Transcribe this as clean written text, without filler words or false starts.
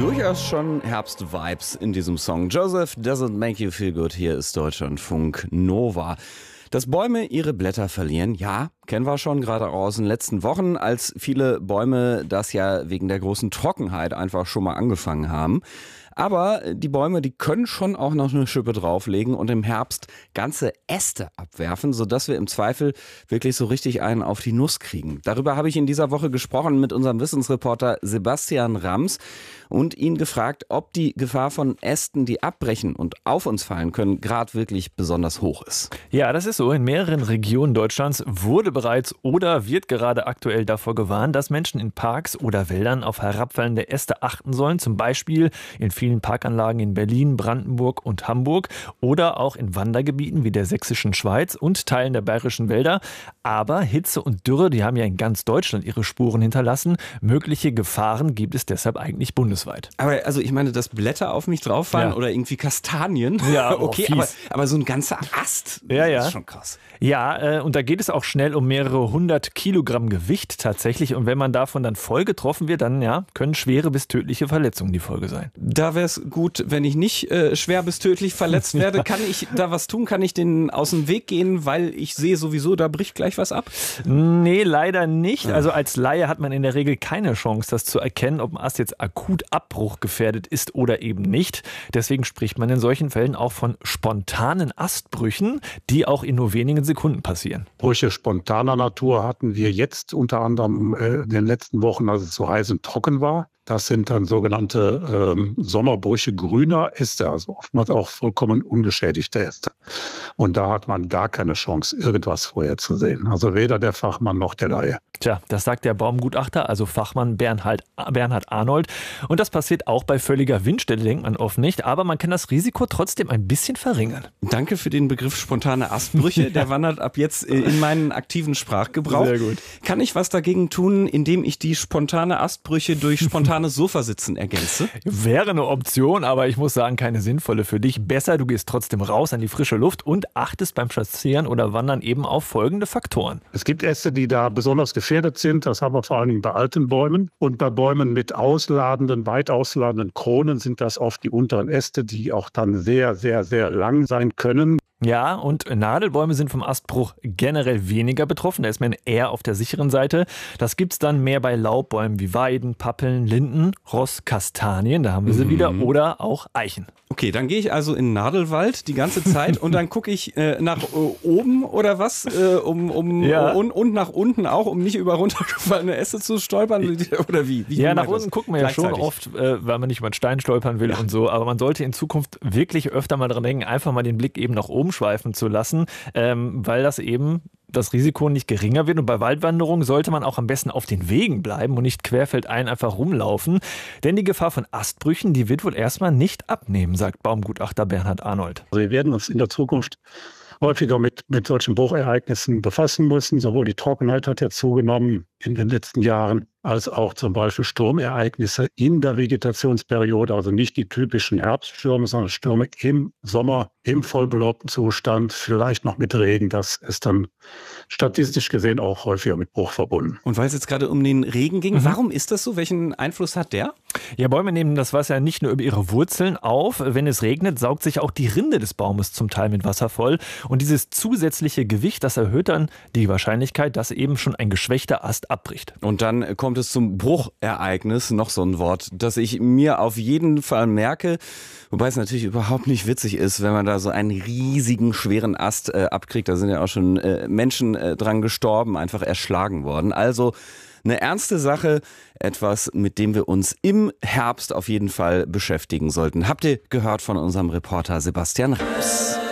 Durchaus schon Herbst-Vibes in diesem Song. Joseph Doesn't Make You Feel Good. Hier ist Deutschlandfunk Nova. Dass Bäume ihre Blätter verlieren, ja, kennen wir schon gerade aus den letzten Wochen, als viele Bäume das ja wegen der großen Trockenheit einfach schon mal angefangen haben. Aber die Bäume, die können schon auch noch eine Schippe drauflegen und im Herbst ganze Äste abwerfen, sodass wir im Zweifel wirklich so richtig einen auf die Nuss kriegen. Darüber habe ich in dieser Woche gesprochen mit unserem Wissensreporter Sebastian Rams und ihn gefragt, ob die Gefahr von Ästen, die abbrechen und auf uns fallen können, gerade wirklich besonders hoch ist. Ja, das ist so. In mehreren Regionen Deutschlands wurde bereits oder wird gerade aktuell davor gewarnt, dass Menschen in Parks oder Wäldern auf herabfallende Äste achten sollen. Zum Beispiel in vielen Parkanlagen in Berlin, Brandenburg und Hamburg oder auch in Wandergebieten wie der sächsischen Schweiz und Teilen der bayerischen Wälder. Aber Hitze und Dürre, die haben ja in ganz Deutschland ihre Spuren hinterlassen. Mögliche Gefahren gibt es deshalb eigentlich bundesweit. Aber also ich meine, dass Blätter auf mich drauf fallen oder irgendwie Kastanien. Ja, okay, aber so ein ganzer Ast, ja. Das ist schon krass. Ja, und da geht es auch schnell um mehrere 100 Kilogramm Gewicht tatsächlich. Und wenn man davon dann voll getroffen wird, dann können schwere bis tödliche Verletzungen die Folge sein. Da wäre es gut, wenn ich nicht schwer bis tödlich verletzt werde. Kann ich da was tun? Kann ich denen aus dem Weg gehen, weil ich sehe sowieso, da bricht gleich was ab? Nee, leider nicht. Ja. Also als Laie hat man in der Regel keine Chance, das zu erkennen, ob ein Ast jetzt akut abbruchgefährdet ist oder eben nicht. Deswegen spricht man in solchen Fällen auch von spontanen Astbrüchen, die auch in nur wenigen Sekunden passieren. Brüche spontaner Natur hatten wir jetzt unter anderem in den letzten Wochen, als es so heiß und trocken war. Das sind dann sogenannte Sommerbrüche grüner Äste, also oftmals auch vollkommen ungeschädigte Äste. Und da hat man gar keine Chance, irgendwas vorherzusehen. Also weder der Fachmann noch der Laie. Tja, das sagt der Baumgutachter, also Fachmann Bernhard Arnold. Und das passiert auch bei völliger Windstille, denkt man oft nicht. Aber man kann das Risiko trotzdem ein bisschen verringern. Danke für den Begriff spontane Astbrüche. Der wandert ab jetzt in meinen aktiven Sprachgebrauch. Sehr gut. Kann ich was dagegen tun, indem ich die spontane Astbrüche durch spontane Sofasitzen ergänze? Wäre eine Option, aber ich muss sagen, keine sinnvolle für dich. Besser, du gehst trotzdem raus an die frische Luft und achtest beim Spazieren oder Wandern eben auf folgende Faktoren. Es gibt Äste, die da besonders gefährdet sind. Das haben wir vor allen Dingen bei alten Bäumen. Und bei Bäumen mit weit ausladenden Kronen sind das oft die unteren Äste, die auch dann sehr, sehr, sehr lang sein können. Ja, und Nadelbäume sind vom Astbruch generell weniger betroffen. Da ist man eher auf der sicheren Seite. Das gibt's dann mehr bei Laubbäumen wie Weiden, Pappeln, Linden, Ross, Kastanien, da haben wir sie wieder, oder auch Eichen. Okay, dann gehe ich also in den Nadelwald die ganze Zeit und dann gucke ich nach oben oder was, und nach unten auch, um nicht über runtergefallene Äste zu stolpern oder wie? Ja, nach unten gucken wir ja schon oft, weil man nicht über einen Stein stolpern will und so, aber man sollte in Zukunft wirklich öfter mal dran denken, einfach mal den Blick eben nach oben schweifen zu lassen, weil das eben das Risiko nicht geringer wird. Und bei Waldwanderungen sollte man auch am besten auf den Wegen bleiben und nicht querfeldein einfach rumlaufen. Denn die Gefahr von Astbrüchen, die wird wohl erstmal nicht abnehmen, sagt Baumgutachter Bernhard Arnold. Also wir werden uns in der Zukunft häufiger mit solchen Bruchereignissen befassen müssen. Sowohl die Trockenheit hat ja zugenommen in den letzten Jahren, als auch zum Beispiel Sturmereignisse in der Vegetationsperiode, also nicht die typischen Herbststürme, sondern Stürme im Sommer, im vollbelaubten Zustand, vielleicht noch mit Regen. Das ist dann statistisch gesehen auch häufiger mit Bruch verbunden. Und weil es jetzt gerade um den Regen ging, warum ist das so? Welchen Einfluss hat der? Ja, Bäume nehmen das Wasser nicht nur über ihre Wurzeln auf. Wenn es regnet, saugt sich auch die Rinde des Baumes zum Teil mit Wasser voll. Und dieses zusätzliche Gewicht, das erhöht dann die Wahrscheinlichkeit, dass eben schon ein geschwächter Ast abbricht. Und dann kommt es zum Bruchereignis, noch so ein Wort, das ich mir auf jeden Fall merke, wobei es natürlich überhaupt nicht witzig ist, wenn man da so einen riesigen, schweren Ast abkriegt. Da sind ja auch schon Menschen dran gestorben, einfach erschlagen worden. Also eine ernste Sache, etwas, mit dem wir uns im Herbst auf jeden Fall beschäftigen sollten. Habt ihr gehört von unserem Reporter Sebastian Rams.